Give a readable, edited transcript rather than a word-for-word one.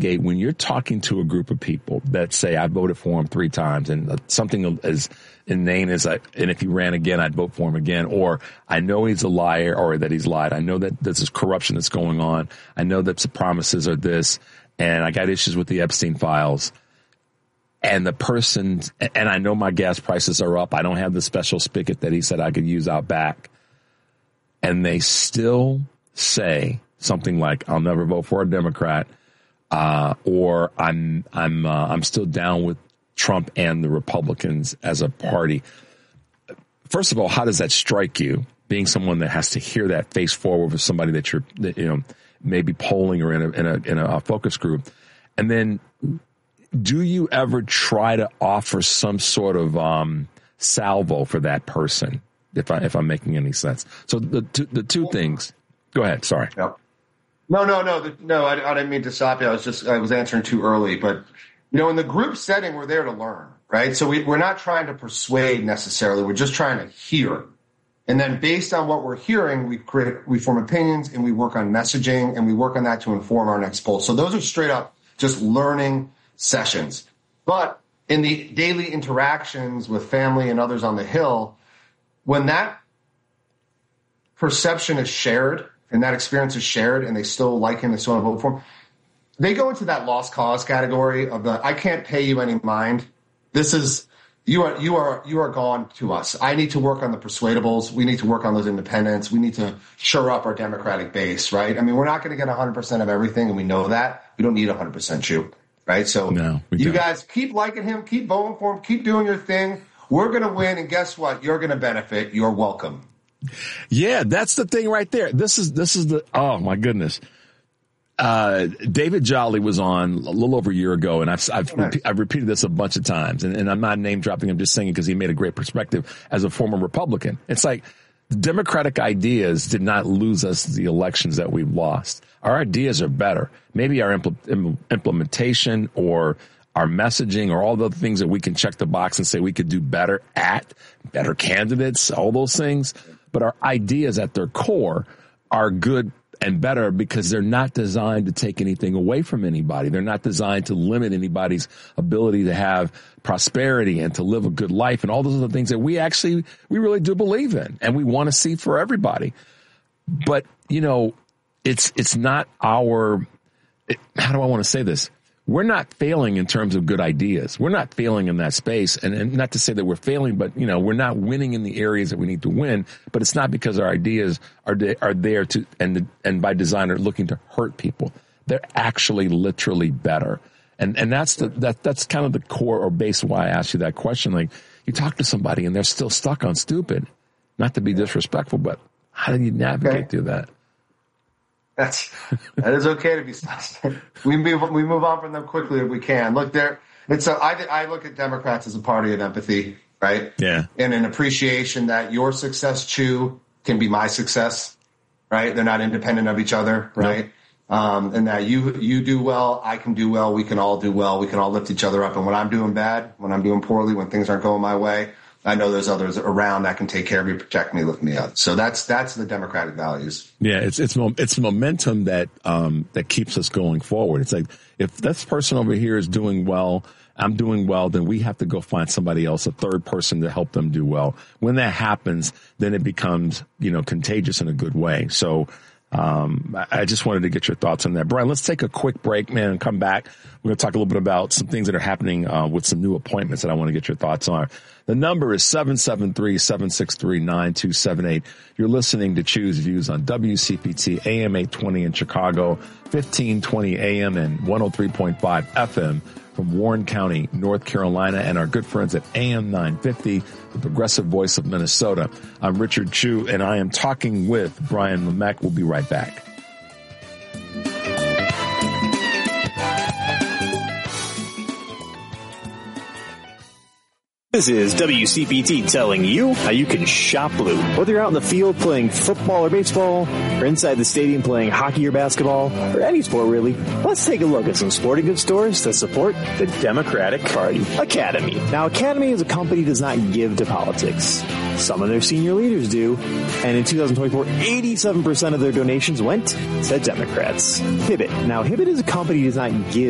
navigate when you're talking to a group of people that say, I voted for him 3 times, and something as inane as, and if he ran again, I'd vote for him again, or I know he's a liar or that he's lied. I know that this is corruption that's going on. I know that the promises are this, and I got issues with the Epstein files. And the person, and I know my gas prices are up. I don't have the special spigot that he said I could use out back. And they still say something like, I'll never vote for a Democrat, or I'm still down with Trump and the Republicans as a party. First of all, how does that strike you, being someone that has to hear that face forward with somebody that you're maybe polling or in a focus group? And then, do you ever try to offer some sort of salvo for that person? If I'm making any sense. So the two things. Go ahead. Sorry. No. I didn't mean to stop you. I was answering too early. But in the group setting, we're there to learn, right? So we're not trying to persuade necessarily. We're just trying to hear. And then based on what we're hearing, we form opinions and we work on messaging and we work on that to inform our next poll. So those are straight up just learning sessions. But in the daily interactions with family and others on the Hill, when that perception is shared and that experience is shared and they still like him and still want to vote for him, they go into that lost cause category of the, I can't pay you any mind. This is, you are gone to us. I need to work on the persuadables. We need to work on those independents. We need to shore up our Democratic base, right? I mean, we're not going to get 100% of everything, and we know that. We don't need 100% you, right? So you guys keep liking him, keep voting for him, keep doing your thing. We're going to win, and guess what? You're going to benefit. You're welcome. Yeah, that's the thing right there. This is the, oh my goodness. David Jolly was on a little over a year ago, and I've repeated this a bunch of times, and I'm not name dropping. I'm just saying because he made a great perspective as a former Republican. It's like the Democratic ideas did not lose us the elections that we've lost. Our ideas are better. Maybe our implementation or our messaging or all the other things that we can check the box and say we could do better at, better candidates, all those things. But our ideas at their core are good and better because they're not designed to take anything away from anybody. They're not designed to limit anybody's ability to have prosperity and to live a good life and all those other things that we really do believe in and we want to see for everybody. But, it's not how do I want to say this? We're not failing in terms of good ideas. We're not failing in that space. And not to say that we're failing, but, we're not winning in the areas that we need to win. But it's not because our ideas are there to, and by design are looking to hurt people. They're actually literally better. And that's that's kind of the core or base of why I asked you that question. Like, you talk to somebody and they're still stuck on stupid. Not to be disrespectful, but how do you navigate through that? That is okay to be stuck. We move on from them quickly if we can. Look, I look at Democrats as a party of empathy, right? Yeah. And an appreciation that your success, Chew, can be my success, right? They're not independent of each other, right? Nope. And that you do well, I can do well, we can all do well, we can all lift each other up. And when I'm doing bad, when I'm doing poorly, when things aren't going my way, I know there's others around that can take care of me, protect me, lift me up. So that's the Democratic values. Yeah, it's momentum that keeps us going forward. It's like if this person over here is doing well, I'm doing well, then we have to go find somebody else, a third person to help them do well. When that happens, then it becomes contagious in a good way. So I just wanted to get your thoughts on that. Brian, let's take a quick break, man, and come back. We're going to talk a little bit about some things that are happening with some new appointments that I want to get your thoughts on. The number is 773-763-9278. You're listening to Choose Views on WCPT AM 820 in Chicago, 1520 AM and 103.5 FM from Warren County, North Carolina, and our good friends at AM 950, the progressive voice of Minnesota. I'm Richard Chew, and I am talking with Brian LeMec. We'll be right back. This is WCPT telling you how you can shop blue. Whether you're out in the field playing football or baseball, or inside the stadium playing hockey or basketball, or any sport really, let's take a look at some sporting goods stores that support the Democratic Party. Academy. Now, Academy is a company that does not give to politics. Some of their senior leaders do, and in 2024, 87% of their donations went to Democrats. Hibbett. Now, Hibbett is a company that does not give